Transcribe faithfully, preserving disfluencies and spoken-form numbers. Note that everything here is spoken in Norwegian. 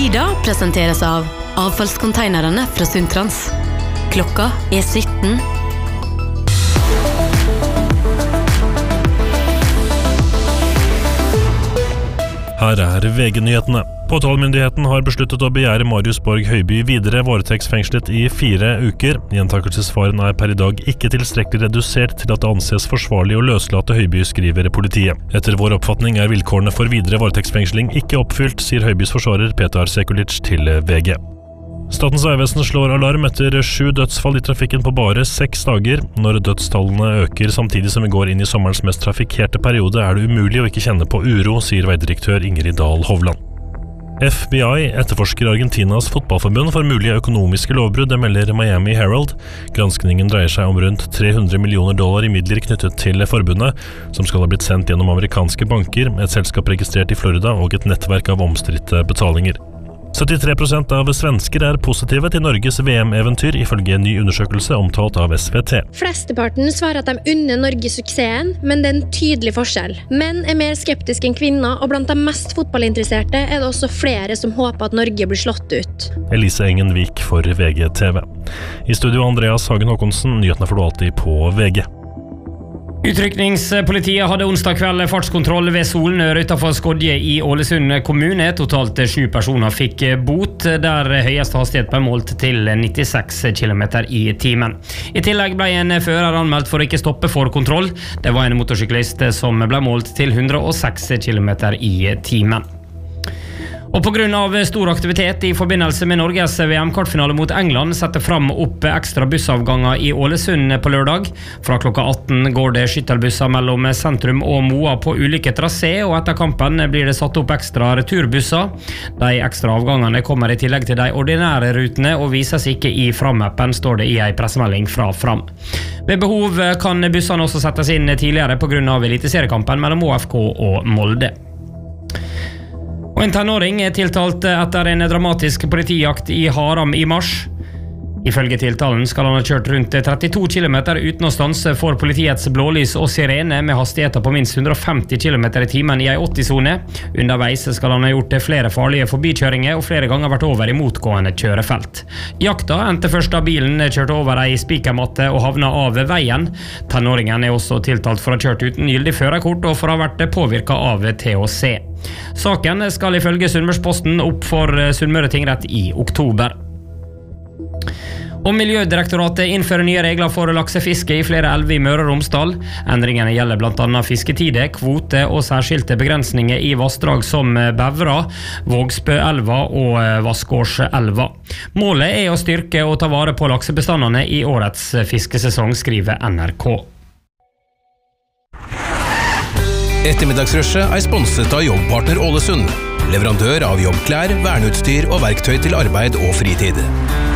Tida presenteres av avfallskonteinerne fra Sundtrans. Klokka er sytten. Her er V G-nyhetene. Påtalemyndigheten har besluttet å begjære Marius Borg Høiby videre varetektsfengslet i fire uker. Gjentakelsesfaren er per i dag ikke tilstrekkelig redusert til at det anses forsvarlig å løslate Høiby, skriver politiet. Etter vår oppfatning er vilkårene for videre varetektsfengsling ikke oppfylt, sier Høibys forsvarer Petar Sekulic til V G. Statens vegvesen slår alarm etter sju dødsfall i trafikken på bare seks dager. Når dødstallene øker samtidig som vi går inn i sommerens mest trafikkerte periode, er det umulig å ikke kjenne på uro, sier veidirektør Ingrid Dahl Hovland. F B I etterforsker Argentinas fotballforbund for mulige økonomiske lovbrudd, det melder Miami Herald. Granskningen dreier seg om rundt tre hundre millioner dollar i midler knyttet til forbundet, som skal ha blitt sendt gjennom amerikanske banker, et selskap registrert i Florida og et nettverk av omstridte betalinger. syttitre prosent av svensker er positive til Norges V M-eventyr, ifølge en ny undersøkelse omtalt av S V T. Flesteparten svarer at de unner Norge suksessen, men det er en tydelig forskjell. Menn er mer skeptiske enn kvinner, og blant de mest fotballinteresserte er det også flere som håper at Norge blir slått ut. Elise Engenvik for V G T V. I studio Andreas Hagen Håkonsen, nyhetene får du alltid på V G. Utrykningspolitiet hadde onsdag kveld fartskontroll ved Solnør utenfor Skodje i Ålesund kommune. Totalt sju personer fikk bot, der høyeste hastighet ble målt til nittiseks kilometer i timen. I tillegg ble en fører anmeldt for å ikke stoppe for kontroll. Det var en motorsyklist som ble målt til hundre og seks kilometer i timen. Og på grunn av stor aktivitet i forbindelse med Norges V M-kvartfinale mot England setter fram opp ekstra bussavganger i Ålesund på lørdag. Fra klokka atten går det skyttelbusser mellom sentrum og Moa på ulike trasé, og etter kampen blir det satt opp ekstra returbusser. De ekstra avgangene kommer i tillegg til de ordinære rutene og vises ikke i Fram-appen, står det i en pressemelding fra Fram. Ved behov kan bussene også settes inn tidligere på grunn av eliteseriekampen mellom O F K og Molde. Og en tenåring er tiltalt etter en dramatisk politijakt i Haram i mars. Ifølge tiltalen skal han ha kjørt rundt trettito kilometer uten å stanse for politiets blålys og sirene med hastigheter på minst hundre og femti kilometer i timen i en åtti-sone. Underveis skal han ha gjort flere farlige forbikjøringer og flere ganger vært over i motgående kjørefelt. Jakta endte først da bilen kjørte over ei spikermatte og havna av veien. Tenåringen er også tiltalt for å ha kjørt uten gyldig førerkort og for å ha vært påvirket av T H C. Saken skal ifølge Sunnmørsposten opp for Sunnmøre tingrett i oktober. Og Miljødirektoratet innfører nye regler for laksefiske i flere elver i Møre og Romsdal. Endringene gjelder blant annet fisketide, kvote og særskilte begrensninger i vassdrag som Bevra, Vågsbøelva og Vassgårdselva. Målet er å styrke og ta vare på laksebestandene i årets fiskesesong, skriver N R K. Ettermiddagsrushet er sponset av Jobbpartner Ålesund, leverandør av jobbklær, verneutstyr og verktøy til arbeid og fritid.